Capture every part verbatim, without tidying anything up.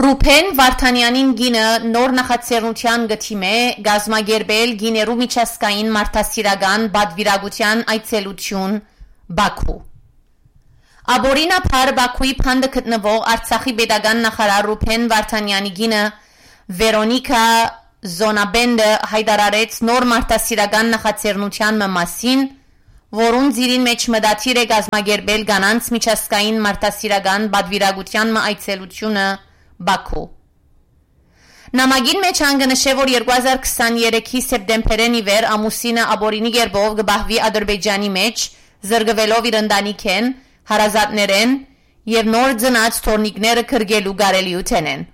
Ռուփեն Վարդանյանին գինը նոր նախաձեռնության գտիմ է գազմագերբել գիներու միջազգային մարդասիրական բադվիրագության այցելություն Բաքու։ Աբորինափար Բաքուի փանդը գտնվող Արցախի պետական նախարար Ռուփեն Վարդանյանի գինը Վերոնիկա Զոնաբենդը հայտարարեց նոր մարդասիրական նախաձեռնության մասին, որուն ծիրին մեջ մտադիր է գազմագերբել կանանց միջազգային մարդասիրական բադվիրագության այցելությունը Բաքու։ Նամակին մեջ անգնշե, որ երկու հազար քսաներեքի սեպտեմբերին ի վեր ամուսինը աբորինի գերբով գբահվի Ադրբեջանի մեջ զրկվելով իր ընտանիքեն, հարազատներեն եւ նոր ծնած թորնիկները քրգելու գարելիություն են։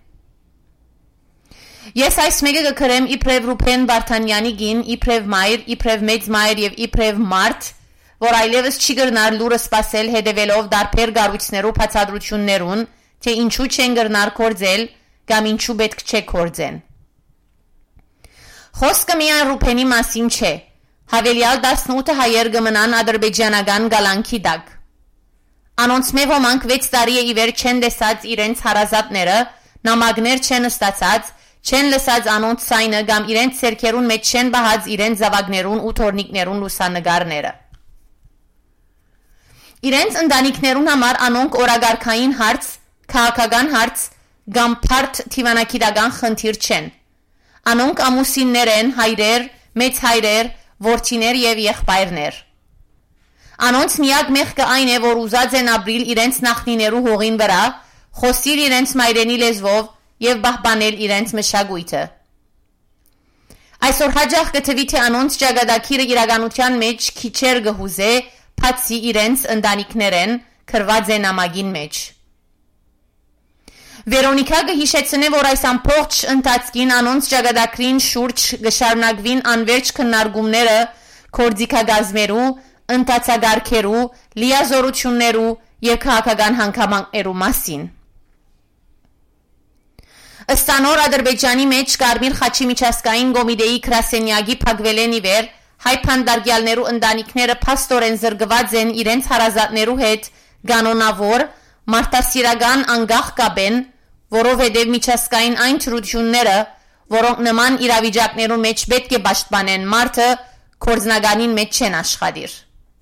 Ես այս մեկը կգրեմ իբրև Ռուփեն Վարդանյանի գին, իբրև մայր, իբրև մեծ մայր եւ իբրև մարդ, որ այլևս չի գրնար լուրը սпасել հետևելով դարբեր գառույցներու բացատրություններուն, թե ինչու չեն գրնար կործել կամ ինչու պետք չէ կործեն։ Խոսքը միայն Ռուփենի մասին չէ, հավելյալ տասնութ հայեր կմնան ադրբեջանական գալանքի տակ։ Անոնց մեծ ոմանք վեց տարի է ի վեր չեն տեսած իրենց հարազատները, նամակներ չեն ստացած, չեն լսած անոնց սայնը կամ իրենց սերքերուն մեջ չեն բահած իրենց զավակներուն ու թորնիկներուն լուսանգարները։ Իրենց ընտանիքներուն համար անոնք օրագարկային հարց, քաղաքական հարց կամ բարդ թիվանակիրական խնդիր չեն։ Անոնք ամուսիններ են, հայրեր, մեծ հայրեր, որդիներ եւ եղբայրներ։ Անոնց միակ մեղքը այն է, որ ուզած են ապրիլ իրենց նախնիներու հողին վրա, խոսիր իրենց մայրենի լեզվով եւ պահպանել իրենց մշակույթը։ Այսօր հաջող կթվի թե անոնց ճակատագիրը իրականության մեջ քիչեր գհուզե, բացի իրենց ընտանիքներեն քրված է նամակին մեջ։ Վերոնիկա կհիշեցնե, որ այս ամբողջ ընթացքին անոնց ճակատագրին շուրջ կշարունակվին անվերջ քննարկումները կորձիկագազմերու, ընթացագարքերու, լիազորություններու եւ քաղաքական հանգամանքներու մասին։ Ըստանոր Ադրբեջանի մեջ Կարմիր խաչի միջազգային կոմիտեի գրասենյակի փակվելեն ի վեր հայ փանդարգյալներու ընտանիքները փաստորեն զրկված են իրենց հարազատներու հետ կանոնավոր մարդասիրական անգախ կապեն, որովհետև միջազգային այն թրությունները, որոնք նման իրավիճակներու մեջ պետք է պաշտպանեն մարդը, կորձնականին մեջ չեն աշխատիր։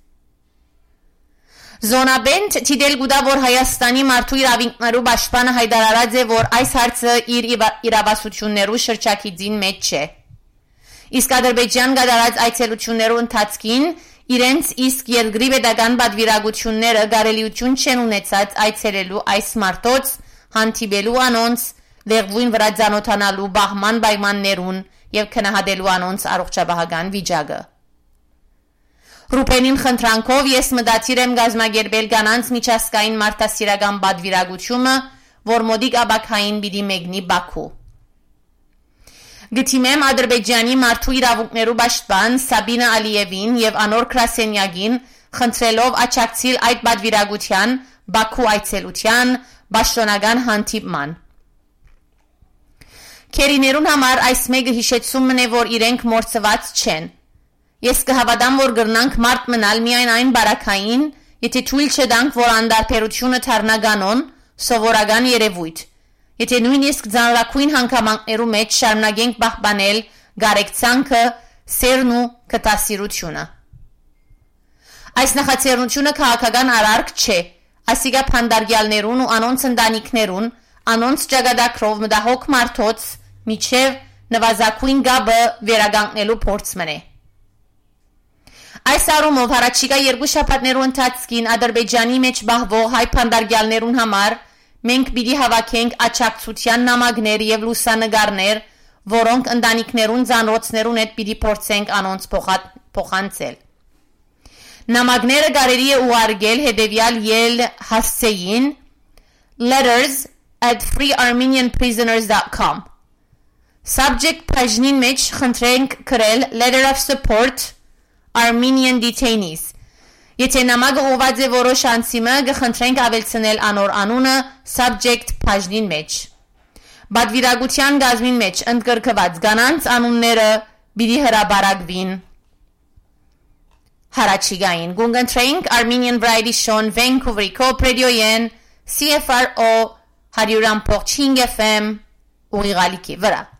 Զոնաբենդ թիդել գուտա, որ Հայաստանի մարդու իրավունքներու պաշտպանը հայտարարած է, որ այս հարցը իր իրավասություններու շրջակիցին մեջ չէ։ Իսկ Ադրբեջան կատարած այցելություններու ընթացքին իրենց իսկ երկրի պետական պատվիրակությունները գարելիություն չեն ունեցած այցելելու այս մարդոց, հանդիպելու անոնց, լեղվին վրա ծանոթանալու բահման պայմաններուն եւ քննադատելու անոնց առողջապահական վիճակը։ Ռուփենին խնդրանքով ես մտադիր եմ գազմագերբել կանանց միջազգային մարդասիրական պատվիրակությունը, որ մոդիկ աբակային պիտի մեկնի Բաքու։ Գտիմեմ Ադրբեջանի մարդու իրավունքներու պաշտպան Սաբինա Ալիևին եւ անոր գրասենյակին խնդրելով աջակցել այդ պատվիրակության Բաքու այցելության պաշտոնական հանդիպման։ Քերիներուն համար այս մեկը հիշեցումն է, որ իրենք մորցված չեն։ Ես կհավատամ, որ գրնանք մարդ մնալ միայն այն բարակային, եթե թույլ չտանք, որ անդարբերությունը դառնա կանոն, սովորական երևույթ, եթե նույնիսկ ծանրակույն հանգամանքներու մեջ շարունակենք պահպանել գարեկցանքը, սերն ու կտասիրությունը։ Այս նախաձեռնությունը քաղաքական արարք չէ, ասիկա փանդարգյալներուն ու անոնց ընտանիքներուն, անոնց ճակատագրով մտահոգ մարդոց միջև նվազագույն գաբը վերականգնելու փորձ մնե։ Այս առումով հարաճիկա երկու շաբաթներու ընթացքին Ադրբեջանի մեջ բահվող հայ փանդարգյալներուն համար մենք պիտի հավաքենք աջակցության նամակներ եւ լուսանգարներ, որոնք ընտանիքներուն ծանոթներուն հետ պիտի փորձենք անոնց փոխանցել։ Նամակները կարելի է ուղարկել հետևյալ ել հասցեին letters at free armenian prisoners dot com Subject բաժնին մեջ խնդրենք գրել letter of support Armenian detainees Եթե նամակը ուղղված է որոշ անձիմը, կխնդրենք ավելցնել անոր անունը subject բաժնին մեջ։ Պատվիրակության գազմին մեջ ընդգրկված կանանց անունները պիտի հրապարակվին հարաճիգային։ Գունգընտրենք Armenian Variety Show Vancouver-ի կոպրեդիոյեն C F R O հարյուր ամփոփ չինգ էֆ էմ ուղիղալիքի վրա։